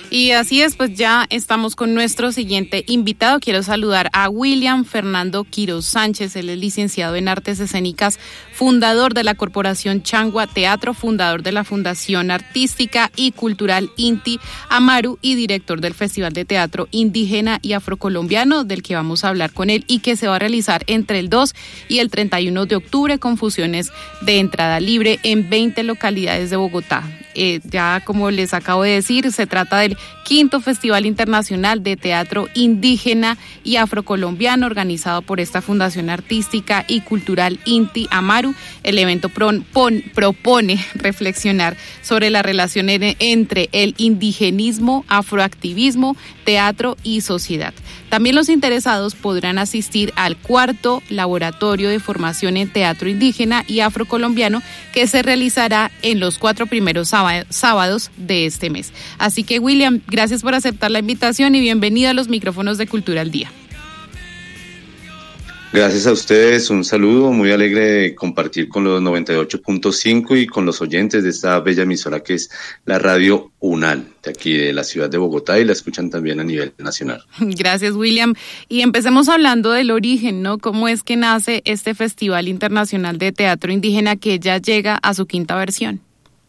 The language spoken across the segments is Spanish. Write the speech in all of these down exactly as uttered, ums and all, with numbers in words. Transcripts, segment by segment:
Y así es, pues ya estamos con nuestro siguiente invitado. Quiero saludar a William Fernando Quiroz Sánchez. Él es licenciado en Artes Escénicas, fundador de la Corporación Changua Teatro, fundador de la Fundación Artística y Cultural Inti Amaru y director del Festival de Teatro Indígena y Afrocolombiano, del que vamos a hablar con él y que se va a realizar entre el dos y el treinta y uno de octubre con funciones de entrada libre en veinte localidades de Bogotá. Eh, ya como les acabo de decir, se trata del quinto Festival Internacional de Teatro Indígena y Afrocolombiano organizado por esta Fundación Artística y Cultural Inti Amaru. El evento pron, pon, propone reflexionar sobre la relación en, entre el indigenismo, afroactivismo, teatro y sociedad. También los interesados podrán asistir al cuarto laboratorio de formación en teatro indígena y afrocolombiano que se realizará en los cuatro primeros sábados de este mes. Así que, William, gracias por aceptar la invitación y bienvenido a los micrófonos de Cultura al Día. Gracias a ustedes, un saludo, muy alegre de compartir con los noventa y ocho punto cinco y con los oyentes de esta bella emisora que es la Radio UNAL, de aquí de la ciudad de Bogotá, y la escuchan también a nivel nacional. Gracias, William. Y empecemos hablando del origen, ¿no? ¿Cómo es que nace este Festival Internacional de Teatro Indígena que ya llega a su quinta versión?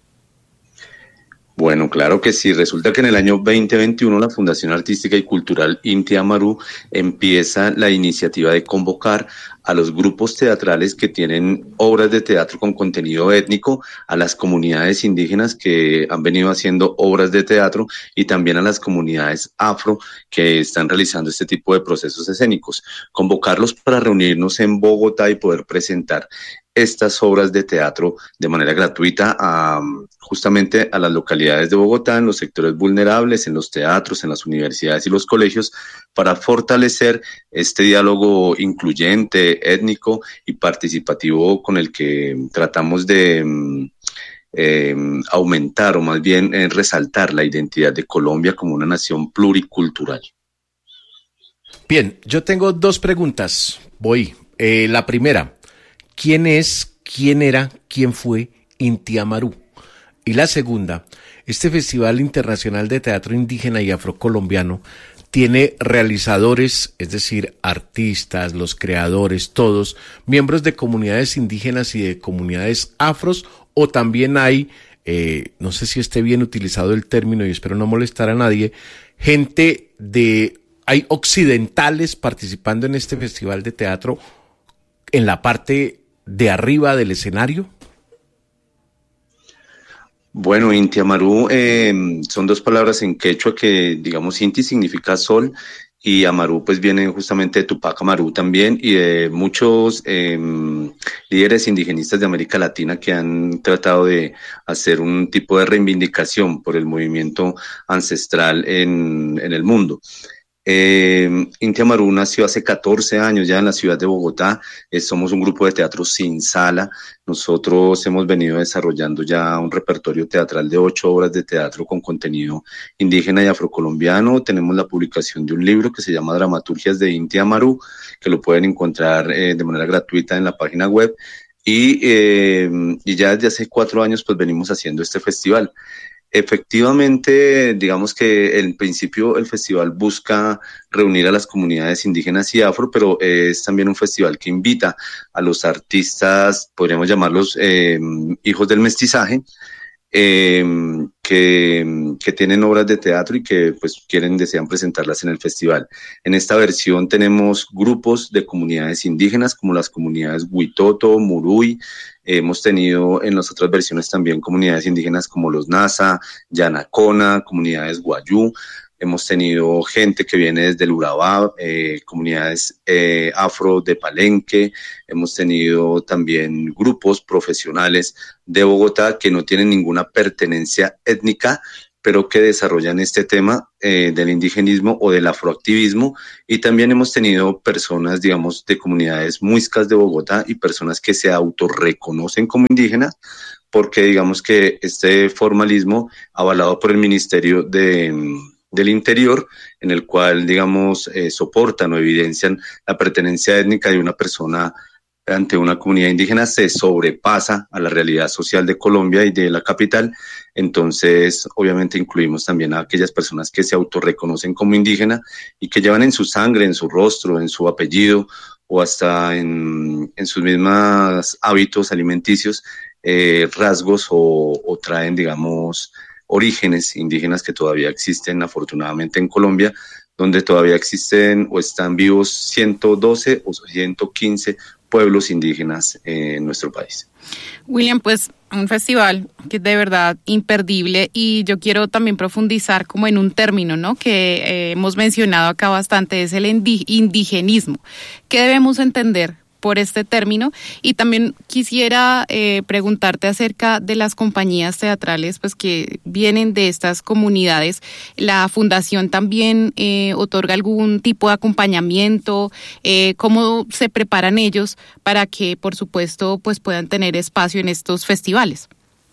Bueno, claro que sí. Resulta que en el año veinte veintiuno la Fundación Artística y Cultural Inti Amaru empieza la iniciativa de convocar a los grupos teatrales que tienen obras de teatro con contenido étnico, a las comunidades indígenas que han venido haciendo obras de teatro y también a las comunidades afro que están realizando este tipo de procesos escénicos. Convocarlos para reunirnos en Bogotá y poder presentar estas obras de teatro de manera gratuita a, justamente a las localidades de Bogotá, en los sectores vulnerables, en los teatros, en las universidades y los colegios, para fortalecer este diálogo incluyente, étnico y participativo con el que tratamos de eh, aumentar o más bien eh, resaltar la identidad de Colombia como una nación pluricultural. Bien, yo tengo dos preguntas. Voy. Eh, la primera. ¿Quién es, quién era, quién fue Inti Amaru? Y la segunda, este Festival Internacional de Teatro Indígena y Afrocolombiano tiene realizadores, es decir, artistas, los creadores, todos, miembros de comunidades indígenas y de comunidades afros, o también hay, eh, no sé si esté bien utilizado el término y espero no molestar a nadie, gente de, hay occidentales participando en este Festival de Teatro en la parte de arriba del escenario. Bueno, Inti Amaru eh, son dos palabras en quechua que, digamos, Inti significa sol y Amaru pues viene justamente de Tupac Amaru también y de muchos eh, líderes indigenistas de América Latina que han tratado de hacer un tipo de reivindicación por el movimiento ancestral en, en el mundo. Eh, Inti Amaru nació hace catorce años ya en la ciudad de Bogotá. Eh, somos un grupo de teatro sin sala. Nosotros hemos venido desarrollando ya un repertorio teatral de ocho obras de teatro con contenido indígena y afrocolombiano. Tenemos la publicación de un libro que se llama Dramaturgias de Inti Amaru, que lo pueden encontrar eh, de manera gratuita en la página web. Y, eh, y ya desde hace cuatro años pues venimos haciendo este festival. Efectivamente, digamos que en principio el festival busca reunir a las comunidades indígenas y afro, pero es también un festival que invita a los artistas, podríamos llamarlos eh, hijos del mestizaje, eh, que, que tienen obras de teatro y que pues quieren, desean presentarlas en el festival. En esta versión tenemos grupos de comunidades indígenas como las comunidades Huitoto, Muruy. Hemos tenido en las otras versiones también comunidades indígenas como los Nasa, Yanacona, comunidades Guayú. Hemos tenido gente que viene desde el Urabá, eh, comunidades eh, afro de Palenque. Hemos tenido también grupos profesionales de Bogotá que no tienen ninguna pertenencia étnica, pero que desarrollan este tema eh, del indigenismo o del afroactivismo. Y también hemos tenido personas, digamos, de comunidades muiscas de Bogotá y personas que se autorreconocen como indígenas, porque digamos que este formalismo avalado por el Ministerio de, del Interior, en el cual, digamos, eh, soportan o evidencian la pertenencia étnica de una persona ante una comunidad indígena se sobrepasa a la realidad social de Colombia y de la capital. Entonces, obviamente incluimos también a aquellas personas que se autorreconocen como indígena y que llevan en su sangre, en su rostro, en su apellido o hasta en, en sus mismos hábitos alimenticios, eh, rasgos o, o traen, digamos, orígenes indígenas que todavía existen afortunadamente en Colombia, donde todavía existen o están vivos ciento doce o ciento quince pueblos indígenas en nuestro país. William, pues un festival que es de verdad imperdible, y yo quiero también profundizar como en un término, ¿no?, que eh, hemos mencionado acá bastante, es el indi- indigenismo. ¿Qué debemos entender por este término? Y también quisiera eh, preguntarte acerca de las compañías teatrales pues que vienen de estas comunidades. ¿La fundación también eh, otorga algún tipo de acompañamiento? Eh, ¿Cómo se preparan ellos para que, por supuesto, pues puedan tener espacio en estos festivales?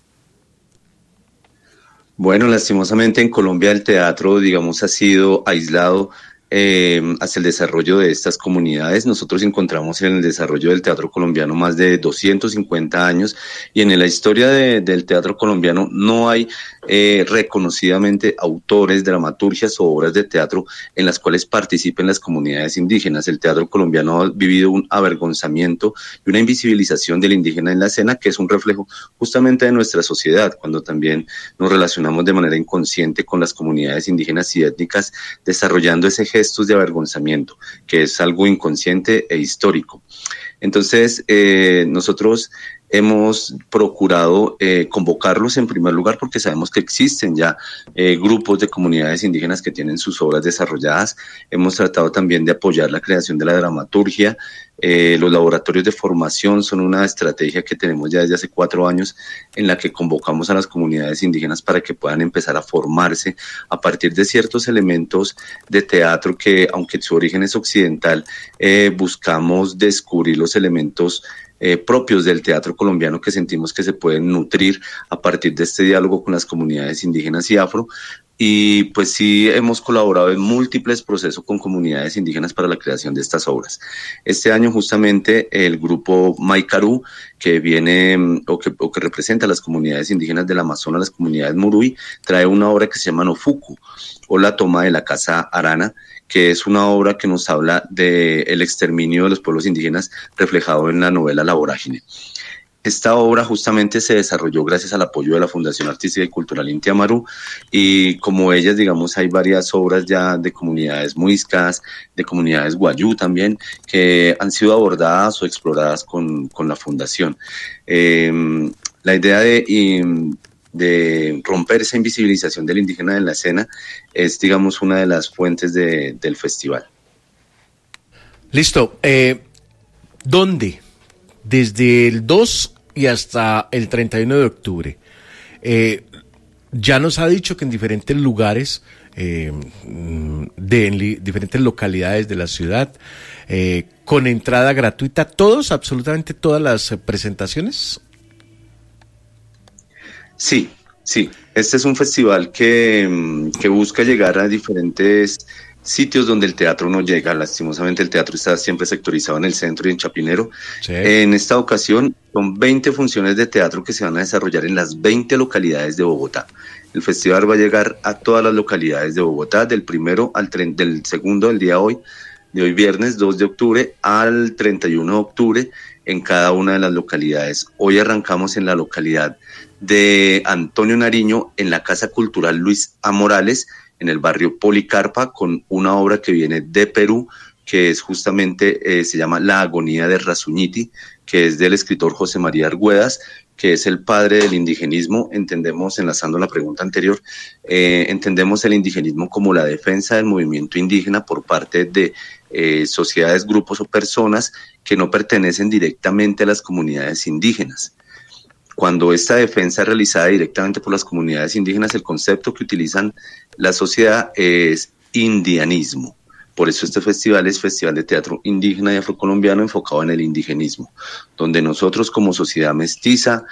Bueno, lastimosamente en Colombia el teatro, digamos, ha sido aislado Eh, hacia el desarrollo de estas comunidades. Nosotros encontramos en el desarrollo del teatro colombiano más de doscientos cincuenta años, y en la historia de, del teatro colombiano no hay eh, reconocidamente autores, dramaturgias o obras de teatro en las cuales participen las comunidades indígenas. El teatro colombiano ha vivido un avergonzamiento y una invisibilización del indígena en la escena, que es un reflejo justamente de nuestra sociedad, cuando también nos relacionamos de manera inconsciente con las comunidades indígenas y étnicas, desarrollando ese gestos de avergonzamiento, que es algo inconsciente e histórico. Entonces, eh, nosotros hemos procurado eh, convocarlos en primer lugar porque sabemos que existen ya eh, grupos de comunidades indígenas que tienen sus obras desarrolladas. Hemos tratado también de apoyar la creación de la dramaturgia. Eh, los laboratorios de formación son una estrategia que tenemos ya desde hace cuatro años, en la que convocamos a las comunidades indígenas para que puedan empezar a formarse a partir de ciertos elementos de teatro que, aunque su origen es occidental, eh, buscamos descubrir los elementos Eh, propios del teatro colombiano que sentimos que se pueden nutrir a partir de este diálogo con las comunidades indígenas y afro. Y pues sí, hemos colaborado en múltiples procesos con comunidades indígenas para la creación de estas obras. Este año justamente el grupo Maicarú, que viene o que, o que representa a las comunidades indígenas del Amazonas, las comunidades Murui, trae una obra que se llama Nofuku, o La toma de la casa Arana, que es una obra que nos habla del exterminio de los pueblos indígenas reflejado en la novela La Vorágine. Esta obra justamente se desarrolló gracias al apoyo de la Fundación Artística y Cultural Inti Amaru, y como ellas, digamos, hay varias obras ya de comunidades muiscas, de comunidades guayú también, que han sido abordadas o exploradas con, con la Fundación. Eh, la idea de... Y, de romper esa invisibilización del indígena en la escena es, digamos, una de las fuentes de, del festival. Listo. Eh, ¿Dónde? Desde el dos y hasta el treinta y uno de octubre. Eh, ya nos ha dicho que en diferentes lugares, eh, de en li, diferentes localidades de la ciudad, eh, con entrada gratuita, todos, absolutamente todas las presentaciones. Sí, sí. Este es un festival que, que busca llegar a diferentes sitios donde el teatro no llega. Lastimosamente el teatro está siempre sectorizado en el centro y en Chapinero. Sí. En esta ocasión son veinte funciones de teatro que se van a desarrollar en las veinte localidades de Bogotá. El festival va a llegar a todas las localidades de Bogotá, del primero al tre- del segundo del día hoy, de hoy viernes dos de octubre al treinta y uno de octubre, en cada una de las localidades. Hoy arrancamos en la localidad de Antonio Nariño, en la Casa Cultural Luis A. Morales, en el barrio Policarpa, con una obra que viene de Perú, que es justamente, eh, se llama La Agonía de Razuñiti, que es del escritor José María Argüedas, que es el padre del indigenismo. Entendemos, enlazando la pregunta anterior, eh, entendemos el indigenismo como la defensa del movimiento indígena por parte de eh, sociedades, grupos o personas que no pertenecen directamente a las comunidades indígenas. Cuando esta defensa es realizada directamente por las comunidades indígenas, el concepto que utilizan la sociedad es indianismo. Por eso este festival es Festival de Teatro Indígena y Afrocolombiano enfocado en el indigenismo, donde nosotros como sociedad mestiza,